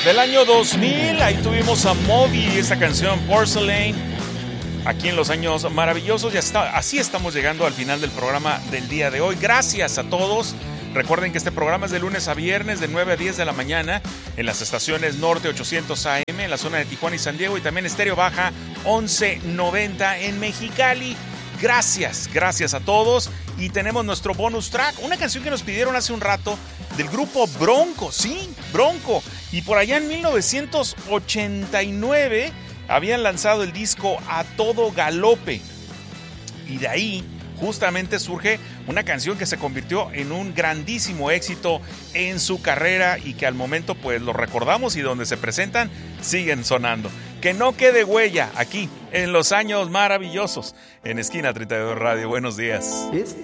Del año 2000, ahí tuvimos a Moby, esa canción Porcelain. Aquí en los años maravillosos, así estamos llegando al final del programa del día de hoy. Gracias a todos. Recuerden que este programa es de lunes a viernes de 9 a 10 de la mañana en las estaciones Norte 800 AM en la zona de Tijuana y San Diego, y también Estéreo Baja 1190 en Mexicali. Gracias a todos. Y tenemos nuestro bonus track, una canción que nos pidieron hace un rato del grupo Bronco, sí, Bronco. Y por allá en 1989 habían lanzado el disco A Todo Galope. Y de ahí justamente surge una canción que se convirtió en un grandísimo éxito en su carrera y que al momento pues lo recordamos y donde se presentan siguen sonando. Que no quede huella aquí en los años maravillosos en Esquina 32 Radio. Buenos días.